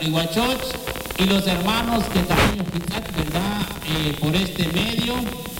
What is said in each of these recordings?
Iguachoch y los hermanos que también ¿verdad? Por este medio,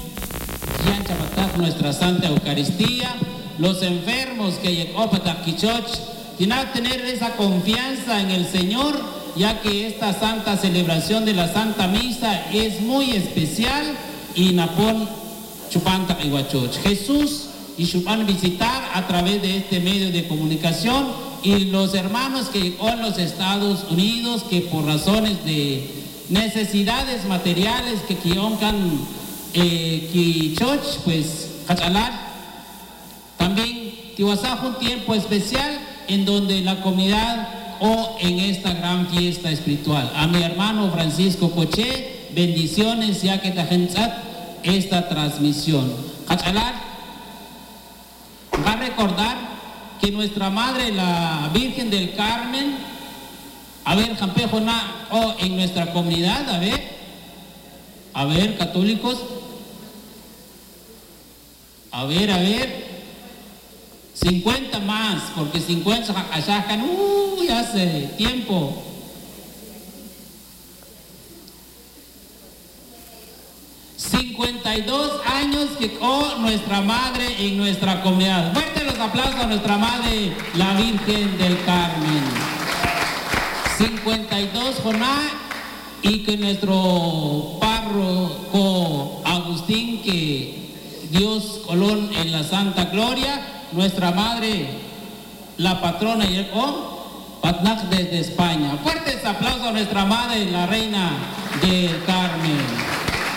nuestra Santa Eucaristía, los enfermos que llegó para Quichoch, tienen que tener esa confianza en el Señor, ya que esta santa celebración de la Santa Misa es muy especial y Napón Chupanta Iguachoch. Jesús y Chupan visitar a través de este medio de comunicación, y los hermanos que llegó en los Estados Unidos, que por razones de necesidades materiales que quioncan Quichoch, pues Cachalar, también Tihuasaj un tiempo especial en donde la comunidad o en esta gran fiesta espiritual. A mi hermano Francisco Coche, bendiciones ya que tajentzat esta transmisión. Cachalar va a recordar que nuestra madre, la Virgen del Carmen, a ver, Jampejona, o en nuestra comunidad, a ver, católicos, a ver, 50 más, porque 50 allá hace tiempo. $52 que nuestra madre en nuestra comunidad. Fuerte los aplausos a nuestra madre, la Virgen del Carmen. 52 jornada, y que nuestro párroco Agustín, que Dios Colón en la Santa Gloria, nuestra madre, la patrona y el Patnac desde España. Fuertes aplausos a nuestra madre, la Reina del Carmen.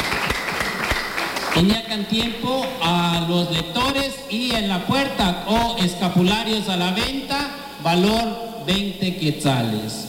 Tenían tiempo a los lectores, y en la puerta escapularios a la venta, valor 20 quetzales.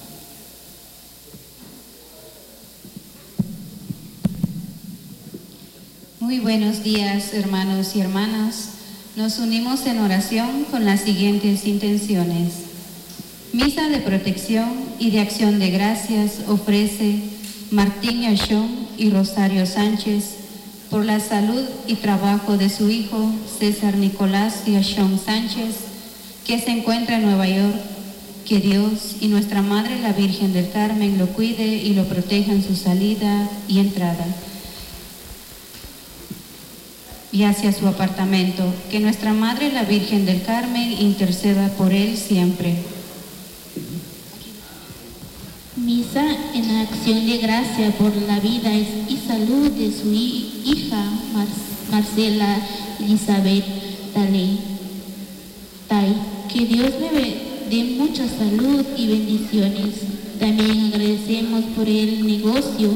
Muy buenos días, hermanos y hermanas. Nos unimos en oración con las siguientes intenciones. Misa de protección y de acción de gracias ofrece Martín Yashón y Rosario Sánchez por la salud y trabajo de su hijo César Nicolás Yashón Sánchez, que se encuentra en Nueva York. Que Dios y nuestra Madre, la Virgen del Carmen, lo cuide y lo proteja en su salida y entrada y hacia su apartamento. Que nuestra Madre, la Virgen del Carmen, interceda por él siempre. Misa en acción de gracia por la vida y salud de su hija Marcela Elizabeth Tai. Que Dios le dé mucha salud y bendiciones. También agradecemos por el negocio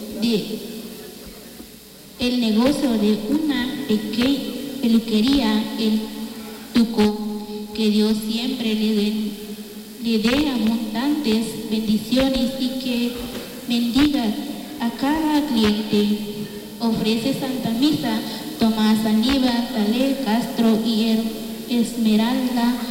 de una pequeña peluquería, el Tuco. Que Dios siempre le dé abundantes bendiciones y que bendiga a cada cliente. Ofrece Santa Misa Tomás Aníbal Talé Castro y Esmeralda